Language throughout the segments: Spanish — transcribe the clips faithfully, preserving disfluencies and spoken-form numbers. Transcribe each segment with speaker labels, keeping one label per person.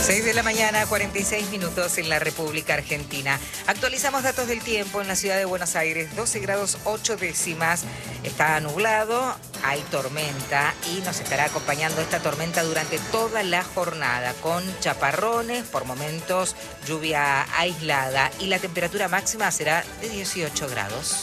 Speaker 1: seis de la mañana, cuarenta y seis minutos en la República Argentina. Actualizamos datos del tiempo en la ciudad de Buenos Aires. doce grados ocho décimas. Está nublado, hay tormenta y nos estará acompañando esta tormenta durante toda la jornada con chaparrones, por momentos lluvia aislada y la temperatura máxima será de dieciocho grados.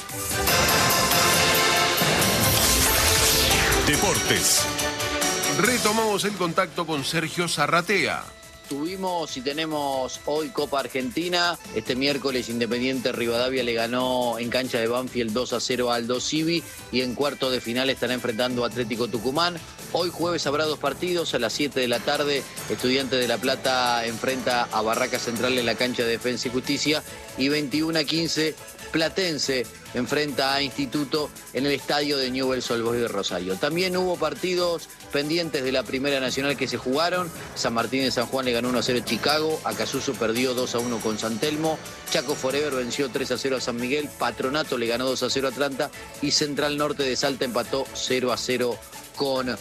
Speaker 2: Deportes. Retomamos el contacto con Sergio Zarratea.
Speaker 3: Tuvimos y tenemos hoy Copa Argentina. Este miércoles Independiente Rivadavia le ganó en cancha de Banfield dos a cero a Aldo Civi y en cuartos de final estará enfrentando a Atlético Tucumán. Hoy jueves habrá dos partidos. A las siete de la tarde Estudiantes de La Plata enfrenta a Barraca Central en la cancha de Defensa y Justicia y veintiuno a quince Platense enfrenta a Instituto en el estadio de Newell's Old Boys de Rosario. También hubo partidos pendientes de la Primera Nacional que se jugaron. San Martín de San Juan le ganó uno a cero a Chicago, Acasuso perdió dos a uno con San Telmo, Chaco Forever venció tres a cero a San Miguel, Patronato le ganó dos a cero a Atlanta y Central Norte de Salta empató cero a cero con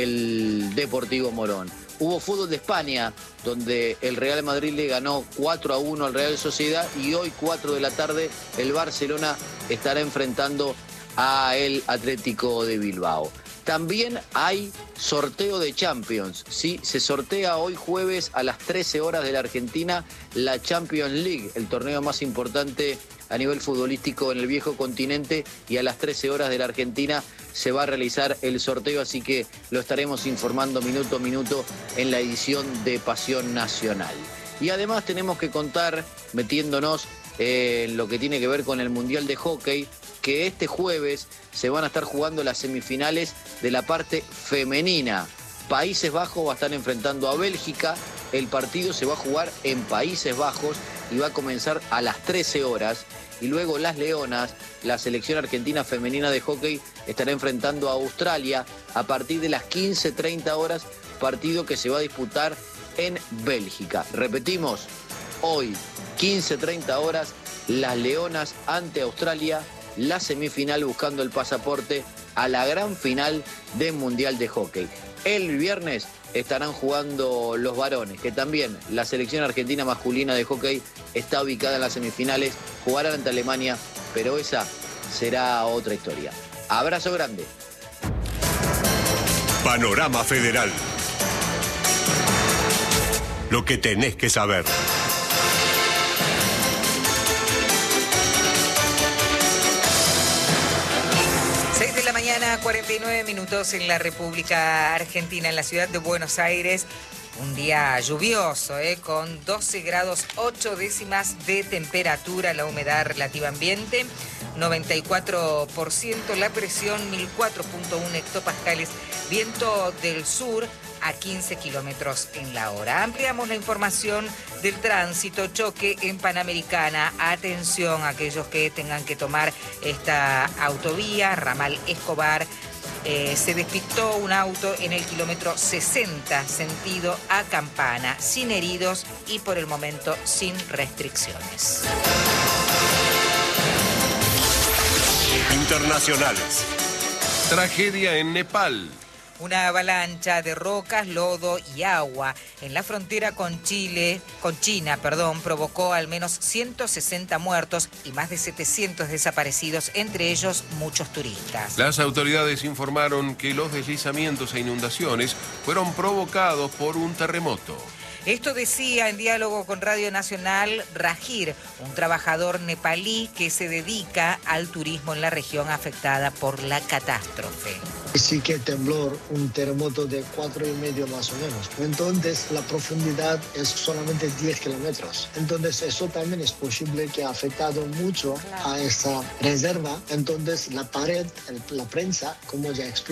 Speaker 3: el Deportivo Morón. Hubo fútbol de España, donde el Real Madrid le ganó cuatro a uno al Real Sociedad y hoy, cuatro de la tarde, el Barcelona estará enfrentando a el Atlético de Bilbao. También hay sorteo de Champions, ¿sí? Se sortea hoy jueves a las trece horas de la Argentina la Champions League, el torneo más importante a nivel futbolístico en el viejo continente, y a las trece horas de la Argentina se va a realizar el sorteo, así que lo estaremos informando minuto a minuto en la edición de Pasión Nacional. Y además tenemos que contar, metiéndonos en lo que tiene que ver con el Mundial de Hockey, que este jueves se van a estar jugando las semifinales de la parte femenina. Países Bajos va a estar enfrentando a Bélgica. El partido se va a jugar en Países Bajos y va a comenzar a las trece horas. Y luego las Leonas, la selección argentina femenina de hockey, estará enfrentando a Australia a partir de las quince treinta horas, partido que se va a disputar en Bélgica. Repetimos, hoy, quince treinta horas, las Leonas ante Australia, la semifinal buscando el pasaporte a la gran final del Mundial de Hockey. El viernes estarán jugando los varones, que también la selección argentina masculina de hockey está ubicada en las semifinales, jugarán ante Alemania, pero esa será otra historia. Abrazo grande.
Speaker 2: Panorama Federal. Lo que tenés que saber.
Speaker 1: seis de la mañana, cuarenta y nueve minutos en la República Argentina, en la ciudad de Buenos Aires. Un día lluvioso, ¿eh? Con doce grados ocho décimas de temperatura, la humedad relativa ambiente, noventa y cuatro por ciento, la presión mil cuatro punto uno hectopascales, viento del sur a quince kilómetros en la hora. Ampliamos la información del tránsito, choque en Panamericana. Atención a aquellos que tengan que tomar esta autovía, ramal Escobar. Eh, se despistó un auto en el kilómetro sesenta, sentido a Campana, sin heridos y por el momento sin restricciones.
Speaker 2: Internacionales. Tragedia en Nepal.
Speaker 1: Una avalancha de rocas, lodo y agua en la frontera con Chile, con China, perdón, provocó al menos ciento sesenta muertos y más de setecientos desaparecidos, entre ellos muchos turistas.
Speaker 2: Las autoridades informaron que los deslizamientos e inundaciones fueron provocados por un terremoto.
Speaker 1: Esto decía en diálogo con Radio Nacional Rajir, un trabajador nepalí que se dedica al turismo en la región afectada por la catástrofe.
Speaker 4: Sí que temblor, un terremoto de cuatro y medio más o menos. Entonces la profundidad es solamente diez kilómetros. Entonces eso también es posible que ha afectado mucho a esta reserva. Entonces la pared, la prensa, como ya explotó.